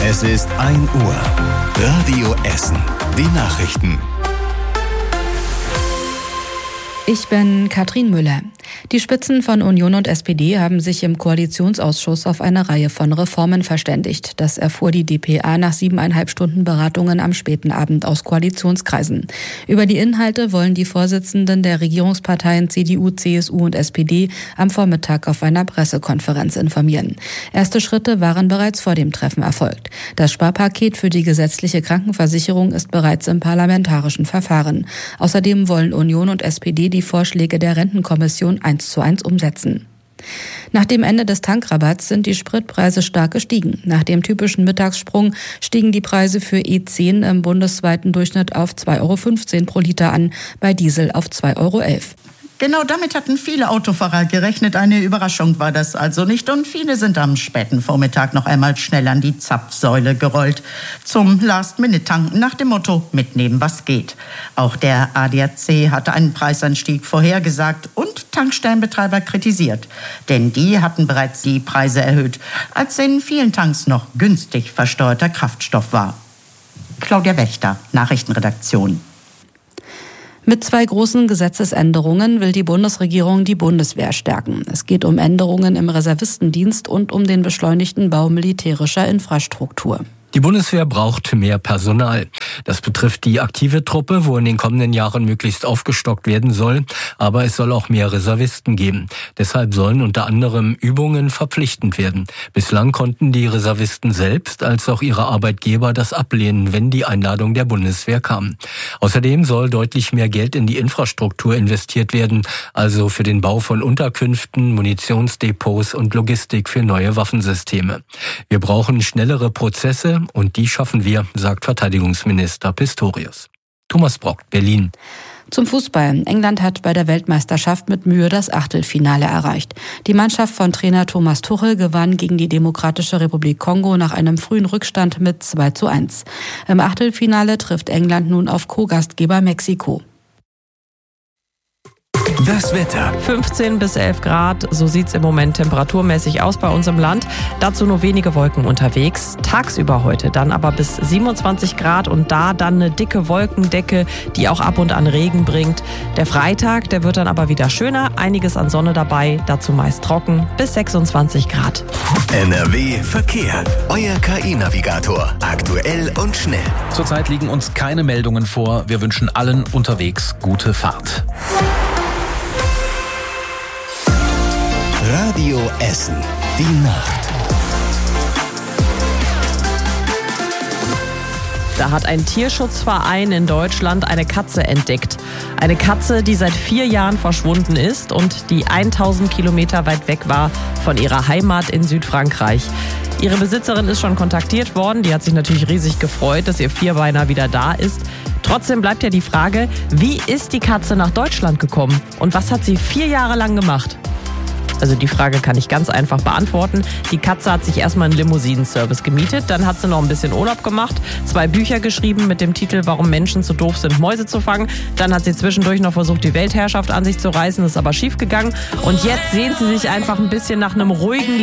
Es ist 1 Uhr. Radio Essen. Die Nachrichten. Ich bin Katrin Müller. Die Spitzen von Union und SPD haben sich im Koalitionsausschuss auf eine Reihe von Reformen verständigt. Das erfuhr die dpa nach 7,5 Stunden Beratungen am späten Abend aus Koalitionskreisen. Über die Inhalte wollen die Vorsitzenden der Regierungsparteien CDU, CSU und SPD am Vormittag auf einer Pressekonferenz informieren. Erste Schritte waren bereits vor dem Treffen erfolgt. Das Sparpaket für die gesetzliche Krankenversicherung ist bereits im parlamentarischen Verfahren. Außerdem wollen Union und SPD die Vorschläge der Rentenkommission 1:1 umsetzen. Nach dem Ende des Tankrabatts sind die Spritpreise stark gestiegen. Nach dem typischen Mittagssprung stiegen die Preise für E10 im bundesweiten Durchschnitt auf 2,15 € pro Liter an, bei Diesel auf 2,11 €. Genau damit hatten viele Autofahrer gerechnet. Eine Überraschung war das also nicht. Und viele sind am späten Vormittag noch einmal schnell an die Zapfsäule gerollt. Zum Last-Minute-Tanken nach dem Motto, mitnehmen, was geht. Auch der ADAC hatte einen Preisanstieg vorhergesagt und Tankstellenbetreiber kritisiert. Denn die hatten bereits die Preise erhöht, als in vielen Tanks noch günstig versteuerter Kraftstoff war. Claudia Wächter, Nachrichtenredaktion. Mit 2 großen Gesetzesänderungen will die Bundesregierung die Bundeswehr stärken. Es geht um Änderungen im Reservistendienst und um den beschleunigten Bau militärischer Infrastruktur. Die Bundeswehr braucht mehr Personal. Das betrifft die aktive Truppe, wo in den kommenden Jahren möglichst aufgestockt werden soll. Aber es soll auch mehr Reservisten geben. Deshalb sollen unter anderem Übungen verpflichtend werden. Bislang konnten die Reservisten selbst als auch ihre Arbeitgeber das ablehnen, wenn die Einladung der Bundeswehr kam. Außerdem soll deutlich mehr Geld in die Infrastruktur investiert werden, also für den Bau von Unterkünften, Munitionsdepots und Logistik für neue Waffensysteme. Wir brauchen schnellere Prozesse, und die schaffen wir, sagt Verteidigungsminister Pistorius. Thomas Brock, Berlin. Zum Fußball. England hat bei der Weltmeisterschaft mit Mühe das Achtelfinale erreicht. Die Mannschaft von Trainer Thomas Tuchel gewann gegen die Demokratische Republik Kongo nach einem frühen Rückstand mit 2:1. Im Achtelfinale trifft England nun auf Co-Gastgeber Mexiko. Das Wetter. 15 bis 11 Grad, so sieht es im Moment temperaturmäßig aus bei uns im Land. Dazu nur wenige Wolken unterwegs. Tagsüber heute dann aber bis 27 Grad und da dann eine dicke Wolkendecke, die auch ab und an Regen bringt. Der Freitag, der wird dann aber wieder schöner. Einiges an Sonne dabei, dazu meist trocken, bis 26 Grad. NRW Verkehr. Euer KI-Navigator. Aktuell und schnell. Zurzeit liegen uns keine Meldungen vor. Wir wünschen allen unterwegs gute Fahrt. Radio Essen. Die Nacht. Da hat ein Tierschutzverein in Deutschland eine Katze entdeckt. Eine Katze, die seit 4 Jahren verschwunden ist und die 1000 Kilometer weit weg war von ihrer Heimat in Südfrankreich. Ihre Besitzerin ist schon kontaktiert worden. Die hat sich natürlich riesig gefreut, dass ihr Vierbeiner wieder da ist. Trotzdem bleibt ja die Frage, wie ist die Katze nach Deutschland gekommen und was hat sie 4 Jahre lang gemacht? Also die Frage kann ich ganz einfach beantworten. Die Katze hat sich erstmal einen Limousinenservice gemietet, dann hat sie noch ein bisschen Urlaub gemacht, 2 Bücher geschrieben mit dem Titel Warum Menschen zu doof sind, Mäuse zu fangen. Dann hat sie zwischendurch noch versucht, die Weltherrschaft an sich zu reißen, ist aber schief gegangen. Und jetzt sehnt sie sich einfach ein bisschen nach einem ruhigen